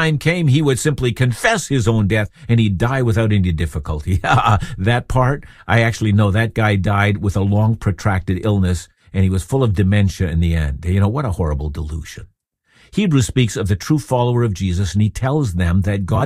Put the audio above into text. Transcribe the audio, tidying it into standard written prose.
time came, he would simply confess his own death and he'd die without any difficulty. That part, I actually know that guy died with a long protracted illness and he was full of dementia in the end. What a horrible delusion. Hebrews speaks of the true follower of Jesus, and he tells them that God